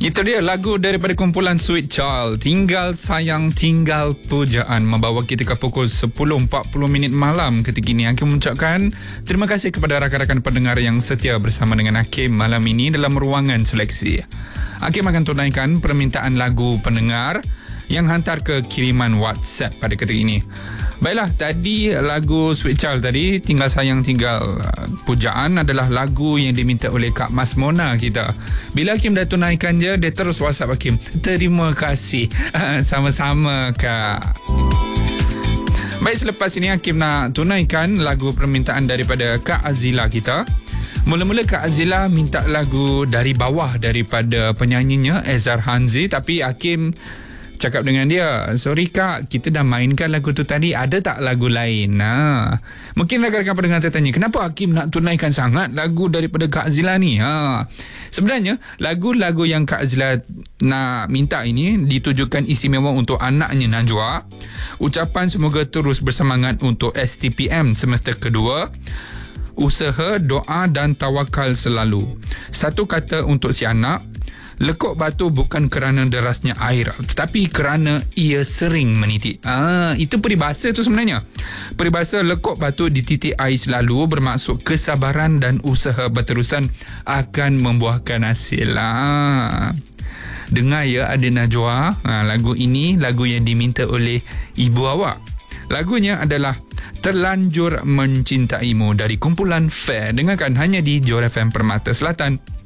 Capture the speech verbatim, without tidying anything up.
Itu dia lagu daripada kumpulan Sweet Child, Tinggal Sayang Tinggal Pujaan, membawa kita ke pukul sepuluh empat puluh minit malam ketika ini. Hakim mengucapkan terima kasih kepada rakan-rakan pendengar yang setia bersama dengan Hakim malam ini dalam ruangan seleksi. Hakim akan tunaikan permintaan lagu pendengar yang hantar ke kiriman WhatsApp pada ketika ini. Baiklah, tadi lagu Sweet Child tadi, Tinggal Sayang Tinggal Pujaan, adalah lagu yang diminta oleh Kak Mas Mona kita. Bila Hakim dah tunaikan je, dia terus WhatsApp Hakim. Terima kasih. Sama-sama, Kak. Baik, selepas ini Hakim nak tunaikan lagu permintaan daripada Kak Azila kita. Mula-mula Kak Azila minta lagu Dari Bawah daripada penyanyinya Ezar Hanzi, tapi Hakim cakap dengan dia, sorry Kak, kita dah mainkan lagu tu tadi, ada tak lagu lain? Ha. Mungkin rakan-rakan pendengar tertanya, kenapa Hakim nak tunaikan sangat lagu daripada Kak Azila ni? Ha. Sebenarnya, lagu-lagu yang Kak Azila nak minta ini ditujukan istimewa untuk anaknya Najwa. Ucapan semoga terus bersemangat untuk S T P M semester kedua. Usaha, doa dan tawakal selalu. Satu kata untuk si anak, lekuk batu bukan kerana derasnya air, tetapi kerana ia sering menitik. Ah, itu peribahasa tu sebenarnya. Peribahasa lekuk batu di titik air selalu bermaksud kesabaran dan usaha berterusan akan membuahkan hasil. Ah. Dengar ya adik Najwa, ah, lagu ini lagu yang diminta oleh ibu awak. Lagunya adalah Terlanjur Mencintaimu dari kumpulan Fair. Dengarkan hanya di Johor F M Permata Selatan.